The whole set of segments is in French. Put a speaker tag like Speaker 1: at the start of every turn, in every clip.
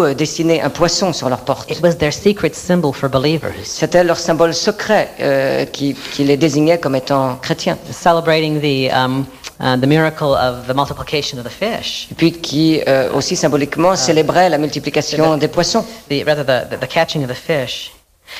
Speaker 1: plutôt dessiner un poisson sur leur porte.
Speaker 2: It was their secret symbol for believers,
Speaker 1: C'était leur symbole secret qui les désignait comme étant chrétiens.
Speaker 2: celebrating the miracle of the multiplication of the fish,
Speaker 1: Et puis qui aussi symboliquement célébrait la multiplication des poissons
Speaker 2: the catching of the fish.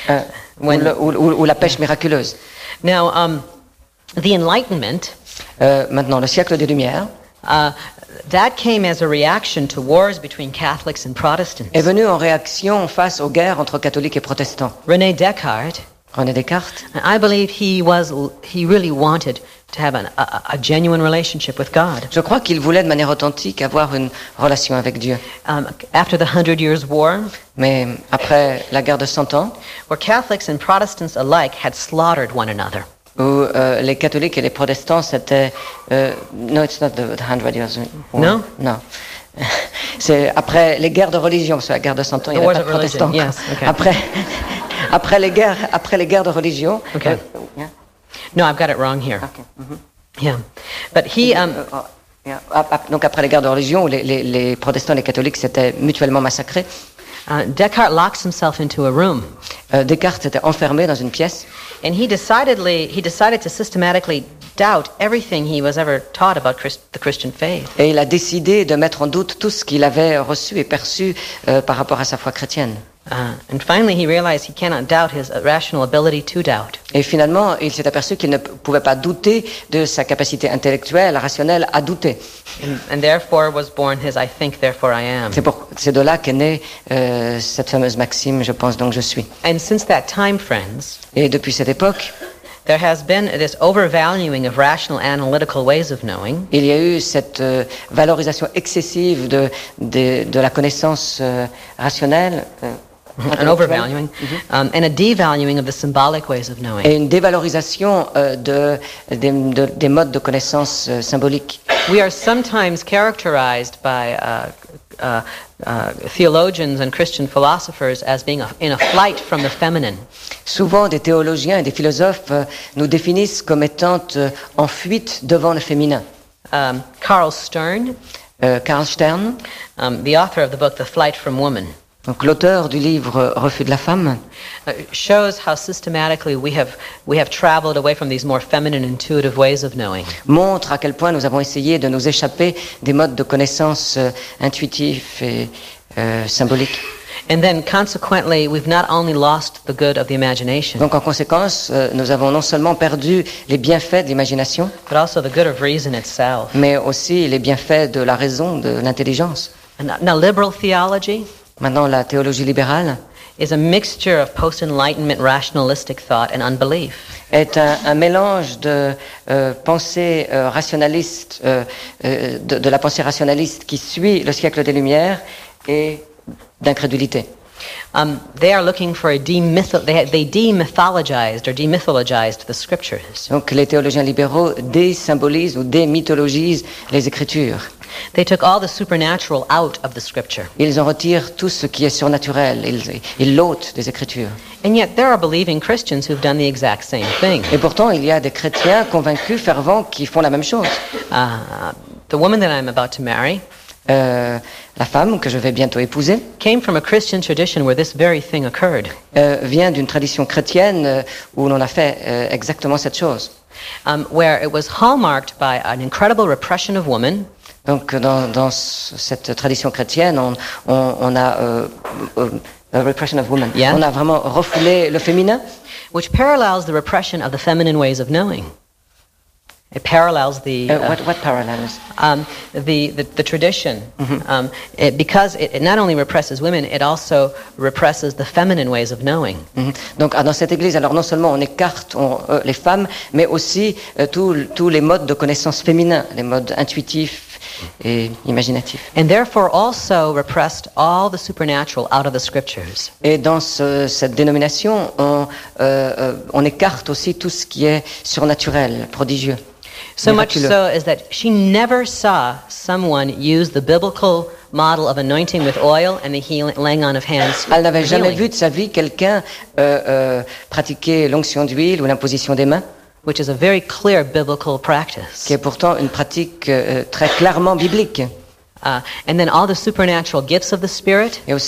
Speaker 1: ou la pêche miraculeuse.
Speaker 2: Now, the Enlightenment,
Speaker 1: Maintenant, le siècle des Lumières
Speaker 2: that came as a reaction to wars between Catholics and Protestants.
Speaker 1: est venu en réaction face aux guerres entre catholiques et protestants.
Speaker 2: René Descartes,
Speaker 1: René Descartes,
Speaker 2: I believe he really wanted to have a genuine relationship with God.
Speaker 1: je crois qu'il voulait de manière authentique avoir une relation avec Dieu.
Speaker 2: After the 100 Years' War,
Speaker 1: Mais après la guerre de 100 ans,
Speaker 2: where Catholics and Protestants alike had slaughtered one another,
Speaker 1: où les catholiques et les protestants s'étaient... no, it's not the 100 years. War.
Speaker 2: No?
Speaker 1: Non. C'est après les guerres de religion, parce que la guerre de 100 ans, il n'y
Speaker 2: The
Speaker 1: avait pas
Speaker 2: wars
Speaker 1: de
Speaker 2: of religion,
Speaker 1: protestants.
Speaker 2: yes, okay.
Speaker 1: Après les guerres de religion...
Speaker 2: Okay.
Speaker 1: yeah.
Speaker 2: No, I've got it wrong here.
Speaker 1: Okay. Mhm.
Speaker 2: Yeah, but he
Speaker 1: Yeah. Donc après les guerres de religion, où les protestants et les catholiques s'étaient mutuellement massacrés,
Speaker 2: Descartes locks himself into a room,
Speaker 1: Descartes s'était enfermé dans une pièce
Speaker 2: and he decided to systematically doubt everything he was ever taught about the Christian faith.
Speaker 1: et il a décidé de mettre en doute tout ce qu'il avait reçu et perçu par rapport à sa foi chrétienne.
Speaker 2: And finally, he realized he cannot doubt his rational ability to doubt.
Speaker 1: Et finalement, il s'est aperçu qu'il ne pouvait pas douter de sa capacité intellectuelle, rationnelle à douter.
Speaker 2: And therefore was born his "I think, therefore I am."
Speaker 1: C'est de là qu'est née cette fameuse maxime, je pense donc je suis.
Speaker 2: And since that time, friends,
Speaker 1: Et depuis cette époque,
Speaker 2: there has been this overvaluing of rational analytical ways of knowing,
Speaker 1: il y a eu cette valorisation excessive de la connaissance rationnelle,
Speaker 2: an overvaluing, and a devaluing of the symbolic ways of knowing.
Speaker 1: et une dévalorisation des modes de connaissance symboliques.
Speaker 2: We are sometimes characterized by theologians and Christian philosophers as being in a flight from the feminine.
Speaker 1: Souvent, des théologiens et des philosophes nous définissent comme étant en fuite devant le féminin.
Speaker 2: Carl Stern,
Speaker 1: Carl Stern,
Speaker 2: the author of the book The Flight from Woman,
Speaker 1: donc l'auteur du livre Refus de la femme,
Speaker 2: shows how systematically we have traveled away from these more feminine, intuitive ways of knowing.
Speaker 1: montre à quel point nous avons essayé de nous échapper des modes de connaissance intuitifs et symboliques.
Speaker 2: And then consequently, we've not only lost the good of the imagination,
Speaker 1: Donc en conséquence, nous avons non seulement perdu les bienfaits de l'imagination,
Speaker 2: but also the good of reason itself.
Speaker 1: mais aussi les bienfaits de la raison, de l'intelligence.
Speaker 2: And now liberal theology
Speaker 1: Maintenant, la théologie libérale
Speaker 2: is a mixture of post-enlightenment rationalistic thought and unbelief.
Speaker 1: est un mélange de pensée rationaliste, de la pensée rationaliste qui suit le siècle des Lumières et d'incrédulité.
Speaker 2: They are looking for they demythologized or demythologized the scriptures.
Speaker 1: Donc les théologiens libéraux désymbolisent ou démythologisent les Écritures.
Speaker 2: They took all the supernatural out of the scripture.
Speaker 1: Ils en retirent tout ce qui est surnaturel, ils l'ôtent des Écritures.
Speaker 2: And yet there are believing Christians who've done the exact same thing.
Speaker 1: Et pourtant, il y a des chrétiens convaincus, fervents, qui font la même chose.
Speaker 2: The woman that I'm about to marry
Speaker 1: La femme que je vais bientôt épouser
Speaker 2: came from a Christian tradition where this very thing occurred.
Speaker 1: Vient d'une tradition chrétienne où l'on a fait exactement cette chose.
Speaker 2: Where it was hallmarked by an incredible repression of women.
Speaker 1: Donc dans cette tradition chrétienne, on a repression of women.
Speaker 2: Yeah.
Speaker 1: On a vraiment refoulé le féminin,
Speaker 2: Which parallels the repression of the feminine ways of knowing. It parallels
Speaker 1: what parallels?
Speaker 2: The tradition, because it not only represses women, it also represses the feminine ways of knowing.
Speaker 1: Donc dans cette église, alors non seulement on écarte les femmes, mais aussi tous les modes de connaissance féminins, les modes intuitifs et imaginatifs.
Speaker 2: And therefore also repressed all the supernatural out of the scriptures.
Speaker 1: Et dans cette dénomination, on écarte aussi tout ce qui est surnaturel, prodigieux.
Speaker 2: So much
Speaker 1: miraculeux.
Speaker 2: so as that she never saw someone use the biblical model of anointing with oil and the laying on of hands.
Speaker 1: Elle n'avait
Speaker 2: for
Speaker 1: jamais
Speaker 2: healing,
Speaker 1: vu de sa vie quelqu'un pratiquer l'onction d'huile ou l'imposition des mains,
Speaker 2: which is a very clear biblical practice.
Speaker 1: qui est pourtant une pratique très clairement biblique.
Speaker 2: And then all the supernatural gifts of the Spirit.
Speaker 1: Et aussi